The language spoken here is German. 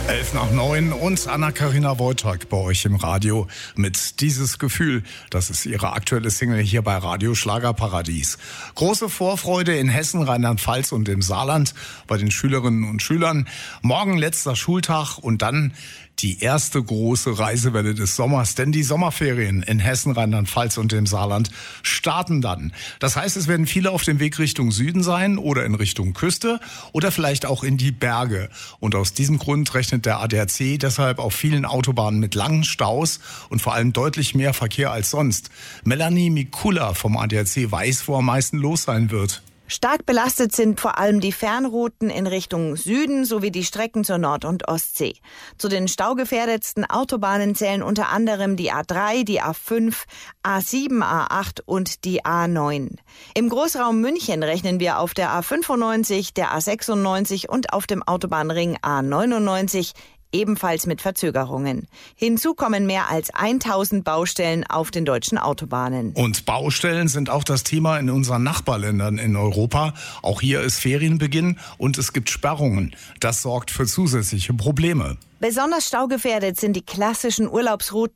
11:09 und Anna-Karina Wojtak bei euch im Radio mit Dieses Gefühl. Das ist ihre aktuelle Single hier bei Radio Schlagerparadies. Große Vorfreude in Hessen, Rheinland-Pfalz und im Saarland bei den Schülerinnen und Schülern. Morgen letzter Schultag und dann die erste große Reisewelle des Sommers, denn die Sommerferien in Hessen, Rheinland-Pfalz und dem Saarland starten dann. Das heißt, es werden viele auf dem Weg Richtung Süden sein oder in Richtung Küste oder vielleicht auch in die Berge. Und aus diesem Grund rechnet der ADAC deshalb auf vielen Autobahnen mit langen Staus und vor allem deutlich mehr Verkehr als sonst. Melanie Mikula vom ADAC weiß, wo am meisten los sein wird. Stark belastet sind vor allem die Fernrouten in Richtung Süden sowie die Strecken zur Nord- und Ostsee. Zu den staugefährdetsten Autobahnen zählen unter anderem die A3, die A5, A7, A8 und die A9. Im Großraum München rechnen wir auf der A95, der A96 und auf dem Autobahnring A99 ebenfalls mit Verzögerungen. Hinzu kommen mehr als 1000 Baustellen auf den deutschen Autobahnen. Und Baustellen sind auch das Thema in unseren Nachbarländern in Europa. Auch hier ist Ferienbeginn und es gibt Sperrungen. Das sorgt für zusätzliche Probleme. Besonders staugefährdet sind die klassischen Urlaubsrouten